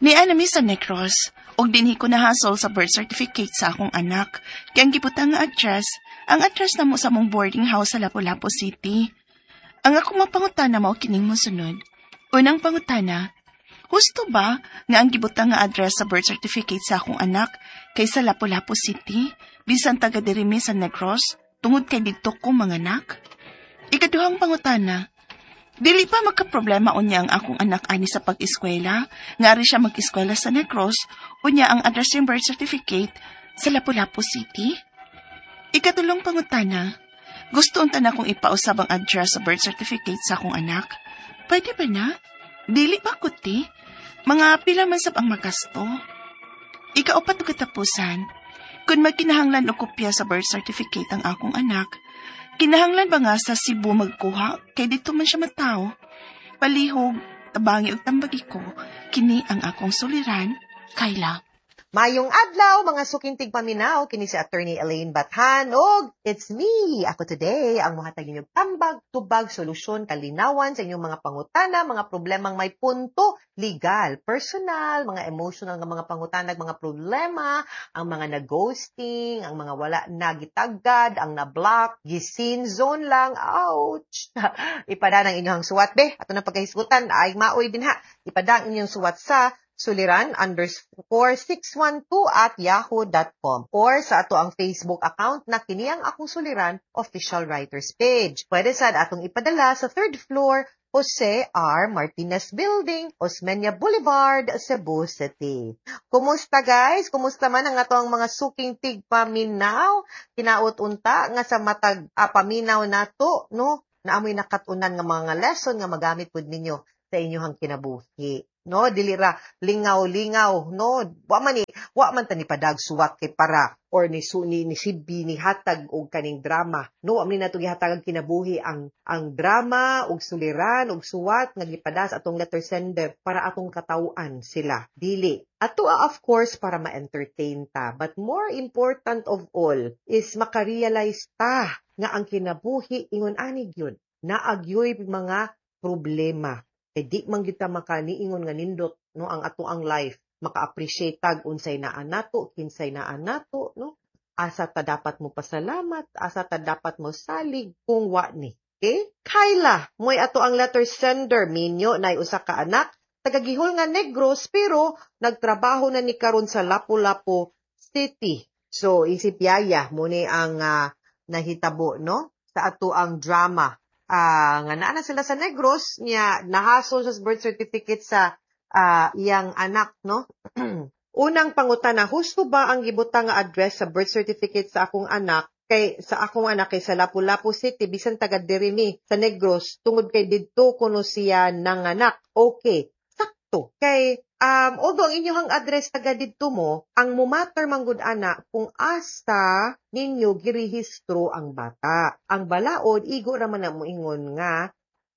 Niana mi sa Negros, og dinhi ko nahasol sa birth certificate sa akong anak. Kaya ang gibutang nga address, ang address na mo sa mong boarding house sa Lapu-Lapu City. Ang akong mapangutana mao kining mosunod. Unang pangutana, husto ba nga ang gibutang nga address sa birth certificate sa akong anak kay sa Lapu-Lapu City, bisan taga diri mi sa Negros, tungod kay didto ko manganak? Ikaduhang pangutana, dili pa magka-problema unya ang akong anak ani sa pag-eskwela, nga ari siya mag-eskwela sa Negros, unya ang address yung birth certificate sa Lapu-Lapu City? Ikatulong pangutana, gusto unta na kong ipausab ang address sa birth certificate sa akong anak? Pwede ba na? Dili ba kuti? Mga pila man sab ang magasto. Ikaupat ug katapusan, kung magkinahanglan og kopya sa birth certificate ang akong anak, kinahanglan ba nga sa Cebu magkuha kay dito man siya matao? Palihog, tabangi ug tambagi ko, kini ang akong suliran, Kayla. Mayong adlaw, mga sukintig paminaw, kini si Attorney Elaine Bathan, og it's me, ako today, ang muhatag inyong tambag, tubag, solusyon, kalinawan sa inyong mga pangutana, mga problemang may punto, legal, personal, mga emotional nga mga pangutanag, mga problema, ang mga na-ghosting, ang mga wala nagitagad, ang na-block, gisin zone lang, ouch! Ipada ng inyong suwat, be, ato na pagkahisgutan, ay maoy din ha, ipada ang inyong suwat sa suliran_612@yahoo.com or sa ato ang Facebook account na kini ang akong suliran official writers page. Pwede sad atong ipadala sa 3rd floor Jose R. Martinez Building, Osmeña Boulevard, Cebu City. Kumusta guys? Kumusta man ang atong mga suking tigpaminaw? Kinaot-unta nga sa matag paminaw nato, no? Naamoy nakatunan nga mga lesson nga magamit pud ninyo sa inyong kinabuhi. No, dilira lingaw-lingaw, no, wa man tani padag suwat kay para or ni sibi ni hatag og kaning drama, no, amin nato gihatag kinabuhi ang drama og suliran og suwat nga gipadas atong letter sender para atong katawuan sila, dili ato of course para ma-entertain ta, but more important of all is makarealize ta nga ang kinabuhi ingon ani gyud naagyoy mga problema. Di man kita makaniingon nga nindot, no, ang ato ang life, maka-appreciate tag unsay naa nato, kinsay naa nato, no, asa ta dapat mo pasalamat, asa ta dapat mo salig kung wa ni. Okay? Kayla, mo'y ato ang letter sender, minyo, na usa ka anak, tagagihol nga Negros, pero nagtrabaho na ni karon sa Lapu-Lapu City. So, isip yaya, muni ang nahitabo, no, sa ato ang drama. Nga naa sila sa Negros, niya nahasol sa birth certificate sa iyang anak, no? Unang pangutana, husto ba ang gibutang nga address sa birth certificate sa akong anak kay sa Lapu-Lapu City bisan taga diri mi sa Negros tungod kay didto kuno siya nanganak? Okay, sakto. Kay although ang inyong address taga didto mo, ang mumatter manggod ana kung asa ninyo girehistro ang bata. Ang balaod igo ra man na moingon nga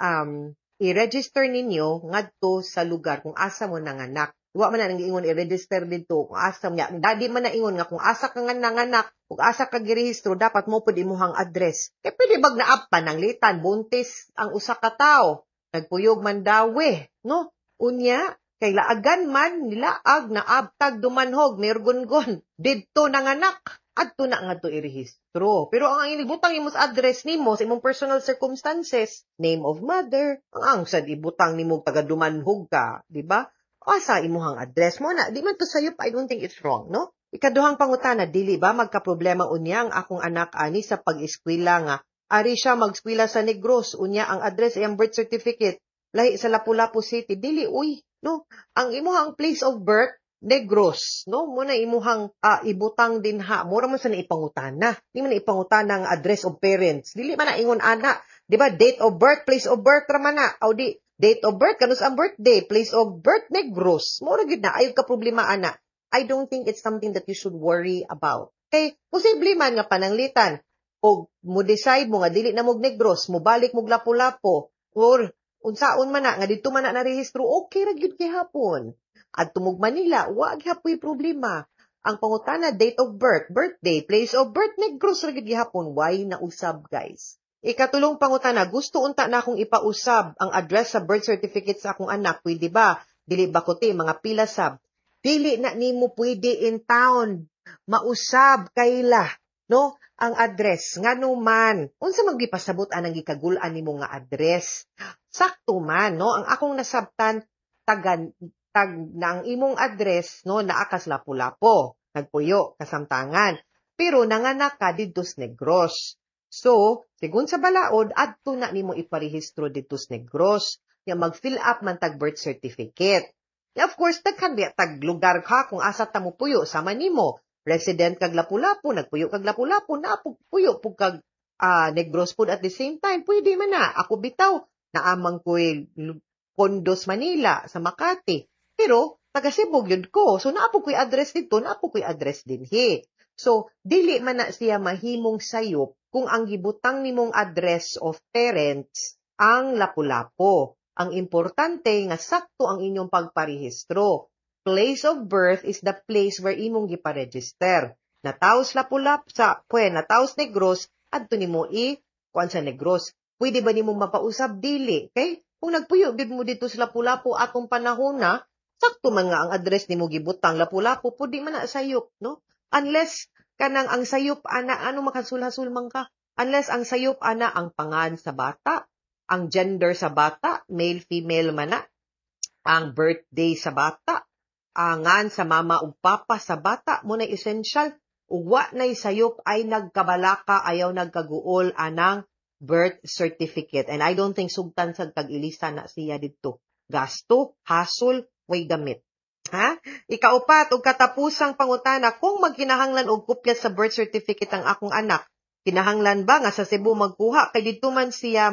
i-register ninyo ngadto sa lugar kung asa mo nanganak. Wa man na ingon i-register dito kung asa mo. Dadi man na ingon nga kung asa ka nga nanganak, kung asa ka girehistro dapat mo pud imuhang address. Kay pwede bag naaptan ng litan buntis ang usa ka tawo. Nagpuyog man dawe, no? Unya kay laagan man nilaag na abtag dumanhog mergungon didto nanganak adto na nga to irehistro. Pero ang inibutang imong address nimo sa imong personal circumstances, name of mother, ang sad ibutang nimo taga dumanhog ka, di ba? Asa imuhang address mo na, di man to sayop, I don't think it's wrong, no? Ikaduhang pangutana, dili ba magka-problema unya ang akong anak ani sa pag-eskwela nga ari siya mag-eskwela sa Negros unya ang address ay ang birth certificate lahi sa Lapu-Lapu City, dili uy, no? Ang imuhang place of birth Negros, no? Muna imuhang ibutang din ha. Mura man sa naipangutana. Di man naipangutana ang address of parents. Dili man na ingon ana. Di ba? Date of birth, place of birth raman na. O di, date of birth, kanus ang birthday, place of birth Negros. Mura gid na. Ayaw ka problema ana. I don't think it's something that you should worry about. Kay, posible man nga pananglitan. O mo decide mo nga dili na mog Negros, mo balik mog Lapu-Lapu, or unsaon man na, nga dito man na rehistro, okay ra gyud gihapon. At tumog Manila, wag hapoy problema. Ang pangutana, date of birth, birthday, place of birth, Negros ra gyud gihapon. Why na usab, guys? Ikatulong pangutana, gusto unta na akong ipausab ang address sa birth certificate sa akong anak, pwede ba? dili ba ko ti mga pila sab, dili na nimo pwede in town mausab kayla, no? Ang address nganuman unsa magipasabot anang gikagulan nimo nga address. Sakto man, no? Ang akong nasabtan tag na ang imong address, no, naa kas Lapu-Lapu, nagpuyo kasamtangan. Pero nanganak ka didto sa Negros. So, sigun sa balaod, adto na nimo iparehistro didto sa Negros. Ya mag-fill up man tag birth certificate. Ya, of course, daghan biya tag lugar ka kung asa ta mo puyo sama nimo. Resident kag Lapu-Lapu, nagpuyo kag Lapu-Lapu, puyo pug kag Negros pud at the same time. Pwede man na. Ako bitaw, naamang ko'y Condos Manila sa Makati. Pero, taga Cebu yun ko. So, naapo ko'y address dito, naapo ko'y address din he. So, dili man na siya mahimong sayop kung ang gibutang nimong address of parents ang Lapu-Lapu. Ang importante nga sakto ang inyong pagparehistro. Place of birth is the place where imong giparegister. Nataos Lapu-Lapu nataos Negros, adto nimo kuan sa Negros. Pwede ba nimo mapausab dili? Okay? Kung nagpuyo gid mo dito sa Lapu-Lapu atong panahon na, sakto man nga ang address nimo gibutang Lapu-Lapu, pwede man na sayop, no? Unless kanang ang sayop ana makasulhasul man ka. Unless ang sayop ana ang pangan sa bata, ang gender sa bata, male female man na, ang birthday sa bata, angan sa mama ug papa sa bata mo na essential. Uwa nay sayop ay nagkabalaka ayaw nagkaguol anang birth certificate. And I don't think sugtan sa tag-ilista na siya dito. Gasto, hassle, way gamit. Ha? Ikaupat, og katapusang pangutana, kung magkinahanglan og kopya sa birth certificate ang akong anak, kinahanglan ba nga sa Cebu magkuha? Kay dito man siya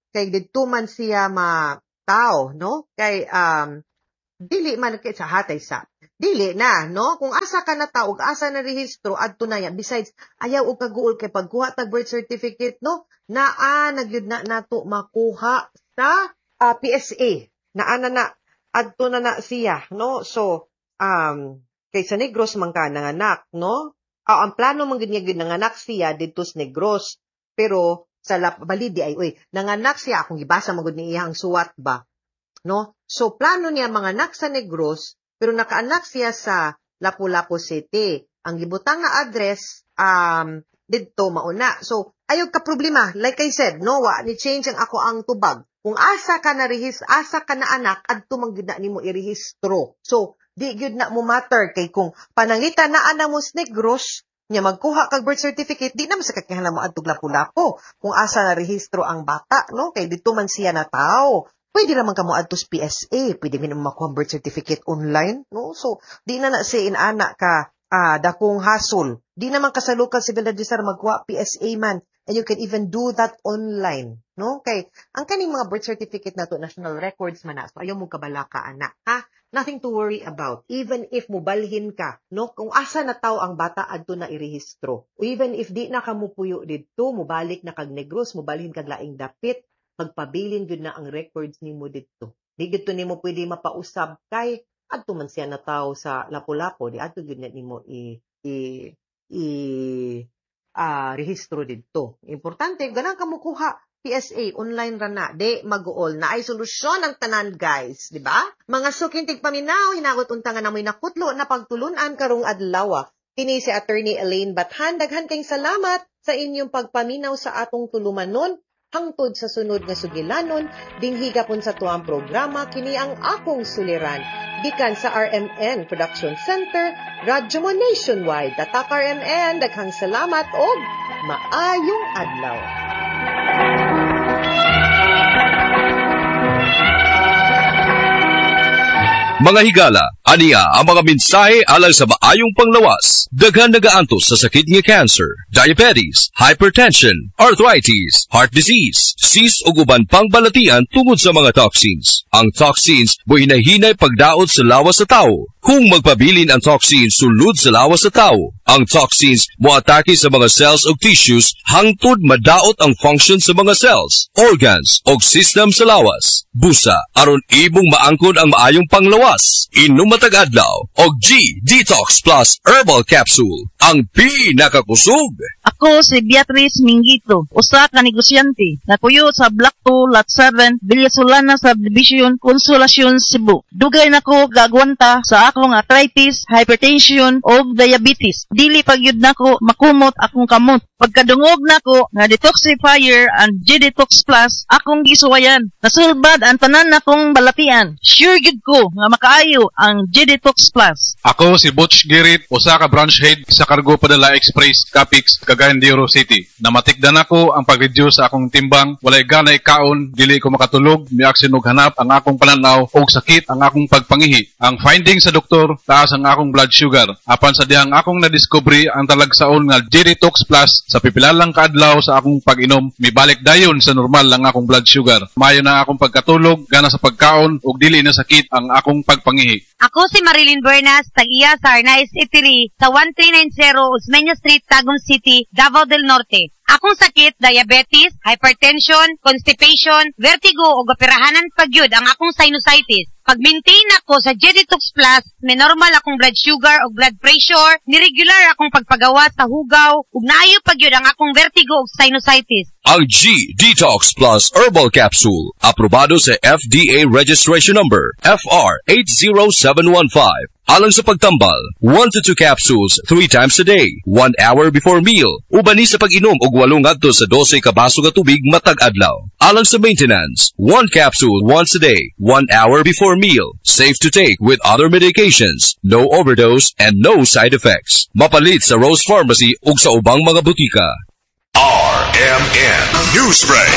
tao, no? Kay, dili man kay sa hatay sa. Dili na, no? Kung asa ka na tao, asa na rehistro, adto na yan. Besides, ayaw og kaguol kay pagkuha tag birth certificate, no? Nagyud na nato makuha sa PSA. Adto na siya, no? So, kay sa Negros man ka nanganak, no? Ang plano man gyud nanganak siya dito sa Negros. Pero sa balidi ay nanganak siya akong gibasa man gud ni iyang suwat ba, no? So plano niya manganak sa Negros, pero nakaanak siya sa Lapu-Lapu City. Ang gibutang na address didto mauna. So ayaw ka problema, like I said, no, ni change ang ako ang tubag. Kung asa ka na anak, adto man gyud na nimo irehistro. So, di gyud na mo matter kay kung panangitan na ana mo sa Negros, nya magkuha kag birth certificate, di na masakakyahan mo adtog Lapu-Lapu. Kung asa na rehistro ang bata, no, kay dito man siya na tao. Pwede naman ka mo adto sa PSA, pwede min makuha birth certificate online, no? So, di na siya inana ka dakong hassle. Di naman ka sa local civil register magkuha PSA man. And you can even do that online, no? Kay ang kaning mga birth certificate nato national records man na. So ayaw mo kabalaka ana, ha? Nothing to worry about. Even if mubalhin ka, no? Kung asa na taw ang bata adto na irehistro. Even if di na ka mupuyo didto, mubalik na kag Negros, mubalhin kag laing dapit, magpabilin gyud na ang records nimo didto. Di didto nimo pwede mapausab kay adto man siya na taw sa Lapu-Lapu, di adto gyud na nimo rehistro dito. Importante, ganang kamukuha PSA, online ra na, de mag-uol na ay solusyon ang tanan, guys, di ba? Mga sukintig paminaw, hinagot untangan na mo'y nakutlo na pagtulunan karong adlaw. Kini si Attorney Elaine Bathan, daghan kayong salamat sa inyong pagpaminaw sa atong tulumanon, hangtod sa sunod nga sugilanon, dinghigapon sa tuang programa, kini ang akong suliran. Gikan sa RMN Production Center, Radyo mo Nationwide. Tatak RMN, daghang salamat o maayong adlaw. Mga higala, aniya ang mga mensahe alang sa maayong panglawas. Daghan nagaantos sa sakit nga cancer, diabetes, hypertension, arthritis, heart disease, cyst ug uban pang balatian tungod sa mga toxins. Ang toxins mo'y hinahinay pagdaot sa lawas sa tao. Kung magpabilin ang toxins sulod sa lawas sa tao, ang toxins moatake sa mga cells o tissues hangtod madaot ang function sa mga cells, organs o system sa lawas. Busa, aron ibong maangkod ang maayong panglawas. inom matag adlaw og G-Detox Plus Herbal Capsule, ang pinakakusog. Ako si Beatrice Mingito, usa ka negosyante, napuyo sa Block 2, Lot 7, Villasolana Subdivision, Consolacion, Cebu. Dugay nako gagwanta sa akong arthritis, hypertension o diabetes. Dili pagyud nako makumot akong kamot. Pagkadungog nako nga detoxifier and G-Detox Plus, akong gisuwayan. Nasulbad ang tanan nakong balatian. Sure gid ko nga makaayo ang G-Detox Plus. Ako si Butch Girit, usa ka branch head sa Cargo Padala Express, Capix, Cagayan de Oro City. Namatikdan ako ang pag-reduce sa akong timbang, walay ganay kaon, dili ko makatulog, miaksin og hanap ang akong pananaw og sakit ang akong pagpangihi. Ang finding sa doktor, taas ang akong blood sugar. Apan sa dihang akong nadiscovery ang talagsaon nga G-Detox Plus, sa pipilalang kaadlaw sa akong pag-inom, mibalik dayon sa normal ang akong blood sugar. Mayo na akong pagkatulog, gana sa pagkaon ug dili na sakit ang akong pagpangihi. Ako si Marilyn Bernas, tag-iya sa Arnaiz Eatery sa 1390 Osmeña Street, Tagum City, Davao del Norte. Akong sakit, diabetes, hypertension, constipation, vertigo o gapirahanan pagyud ang akong sinusitis. Pag-maintain ako sa G-Detox Plus, may normal akong blood sugar o blood pressure, niregular akong pagpagawa sa hugaw, ug naayo pagyud ang akong vertigo o sinusitis. Ang G-Detox Plus Herbal Capsule, aprobado sa FDA Registration Number FR80715. Alang sa pagtambal, 1 to 2 capsules 3 times a day, 1 hour before meal. Ubani sa pag-inom og 8 ngadto sa 12 ka baso ka tubig matag adlaw. Alang sa maintenance, 1 capsule once a day, 1 hour before meal. Safe to take with other medications, no overdose and no side effects. Mapalit sa Rose Pharmacy ug sa ubang mga butika. RMN Newsbreak.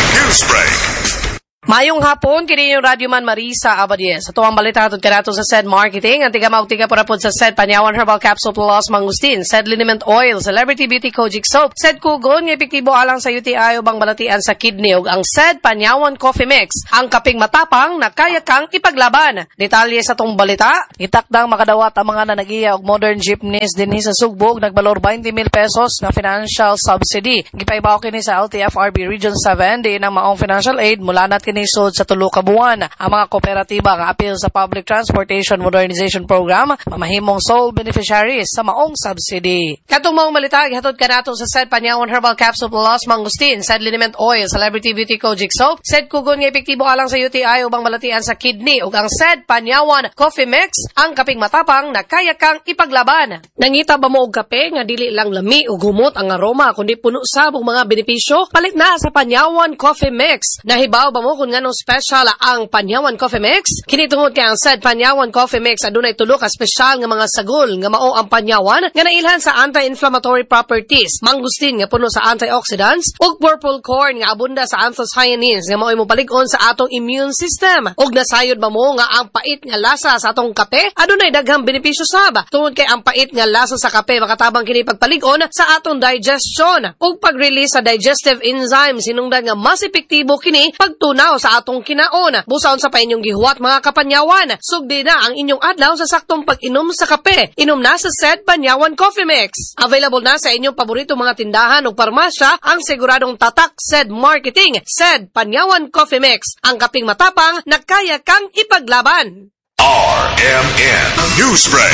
Mayong hapon, kini yung Radyo Man Marisa Abadies. Ito ang balita hatod kanato sa SED Marketing. Ang tiga porapod sa SED Panyawan Herbal Capsule Plus Mangustin, SED Liniment Oil, Celebrity Beauty Kojic Soap, SED Kugon, ng epektibo alang sa UTI o bang balatian sa kidney, ug ang SED Panyawan Coffee Mix, ang kaping matapang na kaya kang ipaglaban. Detalye sa tong balita, itakdang makadawat ang mga nanagiya og modern jeepneys dinhi sa Sugbog, nagbalor 20,000 pesos na financial subsidy. Gipaibaw kini sa LTFRB Region 7, di nang maong financial aid mula nat kinisod sa 3 ka buwan. Ang mga kooperatiba nga appeal sa Public Transportation Modernization Program mamahimong sole beneficiaries sa maong subsidy. Katong maong malita gihatod kanato sa SED Panyawan Herbal Capsule Plus Mangustin, SED Liniment Oil, Celebrity Beauty Kojic Soap, SED Kugon nga epektibo alang sa UTI ubang balatian sa kidney, ug ang SED Panyawan Coffee Mix, ang kaping matapang na kaya kang ipaglaban. Nangita ba mo og kape nga dili lang lami ug humot ang aroma kundi puno sabong mga benepisyo? Palit na sa Panyawan Coffee Mix. Nahibaw ba mo kung nganong special ang Panyawan Coffee Mix? Kinitungod kay ang SED Panyawan Coffee Mix adunay tulo ka special nga mga sagol nga mao ang Panyawan nga nailhan sa anti-inflammatory properties, mangustin nga puno sa antioxidants, ug purple corn nga abunda sa anthocyanins nga mao'y mopalig-on sa atong immune system. Ug nasayod ba mo nga ang pait nga lasa sa atong kape adunay daghang benepisyo sab. Tungod kay ang pait nga lasa sa kape makatabang kini pagpalig-on sa atong digestion ug pag-release sa digestive enzymes, sinungdan nga mas epektibo kini pagtunaw sa atong kinaon. Busaon sa pa inyong gihuwat mga kapanyawan, sugdi na ang inyong adlaw sa saktong pag-inom sa kape. Inom na sa SED Panyawan Coffee Mix. Available na sa inyong paborito mga tindahan o parmasya ang siguradong tatak SED Marketing, SED Panyawan Coffee Mix, ang kaping matapang na kaya kang ipaglaban. RMN Newsbreak.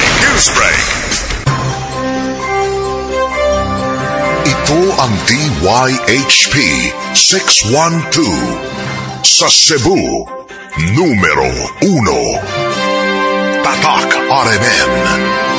Ito ang DYHP 612 sa Cebu, numero 1. Tatak RMN.